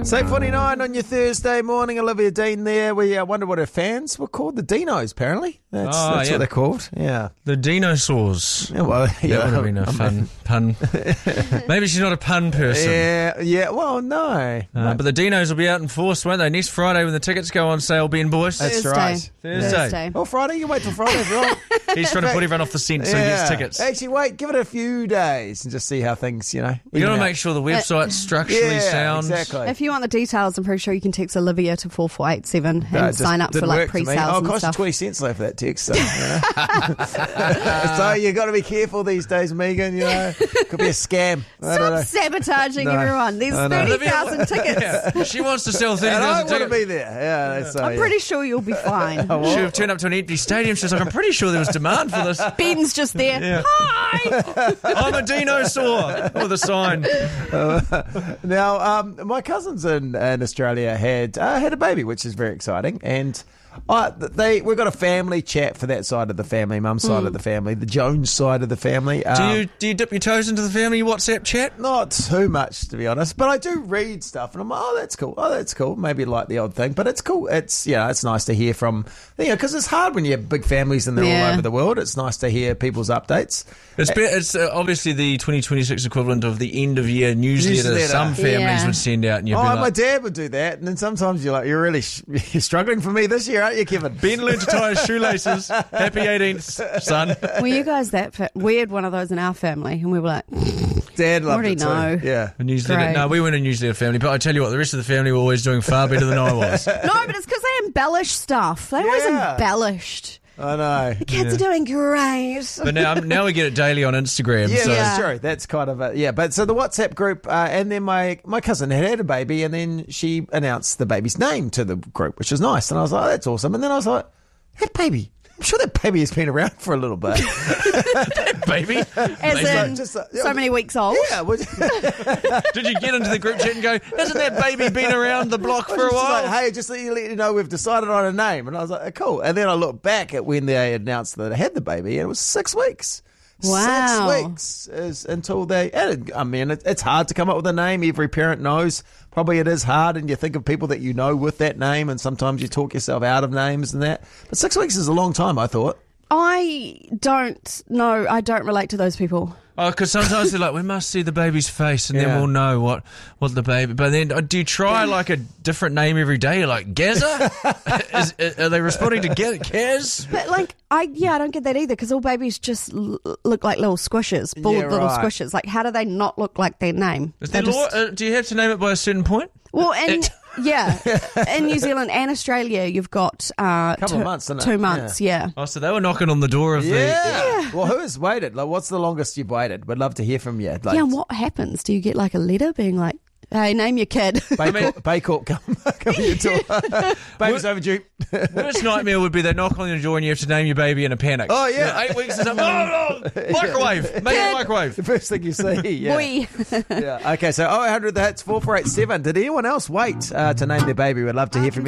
It's 8:49 on your Thursday morning. Olivia Dean there. We wonder what her fans were called. The Dinos, apparently. That's what they're called. Yeah. The dinosaurs. Yeah, well, That would have been a fun pun. Maybe she's not a pun person. Yeah. Well, no. But the Dinos will be out in force, won't they? Next Friday when the tickets go on sale, Ben Boyce. That's right. Thursday. Well, Friday? You wait till Friday, right? He's trying to put everyone off the scent so he gets tickets. Actually, wait. Give it a few days and just see how things, You got to make sure the website's structurally sound. Exactly. If you want the details, I'm pretty sure you can text Olivia to 4487 and sign up for pre-sales it and cost stuff. 20 cents left for that text. So, so you got to be careful these days, Megan. Could be a scam. Stop sabotaging everyone. There's 30,000 tickets. Yeah. She wants to sell 30,000 And I tickets. want to be there. Yeah, I'm pretty sure you'll be fine. She'll turn up to an empty stadium. She's like, I'm pretty sure there was demand for this. Ben's just there. Yeah. Hi! I'm a dinosaur with a sign. Now, my cousins in Australia had a baby, which is very exciting, and we've got a family chat for that side of the family, mum's side of the family, the Jones side of the family. Do you dip your toes into the family WhatsApp chat? Not too much, to be honest, but I do read stuff, and I'm like, that's cool. Maybe like the odd thing, but it's cool. It's it's nice to hear from, because it's hard when you have big families and they're all over the world. It's nice to hear people's updates. It's obviously the 2026 equivalent of the end of year newsletter some families would send out, and you'd be like, my dad would do that, and then sometimes you're like, you're really you're struggling for me this year, aren't you, Kevin? Ben learned to tie his shoelaces. Happy 18th, son. Were you guys we had one of those in our family, and we were like, Dad loved it too. know. Yeah. A newsletter. No, we weren't a newsletter family, but I tell you what, the rest of the family were always doing far better than I was. No, but it's because they embellish stuff. They always embellished. I know. The kids are doing great. But now we get it daily on Instagram. Yeah, so. that's true. That's kind of it. Yeah, but so the WhatsApp group, and then my cousin had a baby, and then she announced the baby's name to the group, which was nice. And I was like, oh, that's awesome. And then I was like, that baby, I'm sure that baby has been around for a little bit. That baby? As in, so many weeks old. Yeah. Did you get into the group chat and go, hasn't that baby been around the block for a while? Like, hey, just let you know we've decided on a name. And I was like, cool. And then I looked back at when they announced that I had the baby, and it was 6 weeks. Wow. 6 weeks is until they. I mean, it's hard to come up with a name. Every parent knows. Probably it is hard, and you think of people that you know with that name, and sometimes you talk yourself out of names and that. But 6 weeks is a long time, I thought. I don't know. I don't relate to those people. Oh, because sometimes they're like, we must see the baby's face and then we'll know what the baby... But then do you try like a different name every day? You're like, Gazza? Are they responding to Gaz? But like, I don't get that either, because all babies just look like little squishes, bald little squishes. Like, how do they not look like their name? Is there do you have to name it by a certain point? Well, and... in New Zealand and Australia, you've got couple of months, isn't it? 2 months, yeah. Oh, so they were knocking on the door of the... Yeah. Well, who has waited? Like, what's the longest you've waited? We'd love to hear from you. Like, and what happens? Do you get like a letter being like, hey, name your kid? Bay Court, come to your door. Baby's overdue. Worst nightmare would be they knock on your door and you have to name your baby in a panic. Oh, yeah. 8 weeks or something. Oh, no. Microwave. Make it microwave. The first thing you see. Yeah. Boy. Yeah. Okay, so 0800 that's 4487. Did anyone else wait to name their baby? We'd love to hear from you.